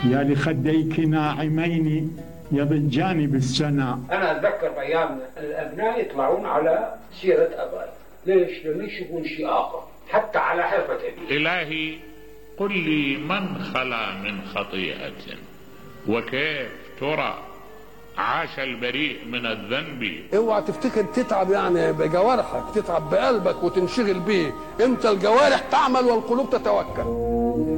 يا لخديك ناعمين يضجان بالسنا. أنا أتذكر بأيام الأبناء يطلعون على سيرة أبائهم. ليش؟ لأنه يشوفون شيء آخر حتى على حرفة أبي. إلهي قل لي من خلا من خطيئة وكيف ترى عاش البريء من الذنب. اوعى تفتكر تتعب يعني بجوارحك، تتعب بقلبك وتنشغل بيه. انت الجوارح تعمل والقلوب تتوكل.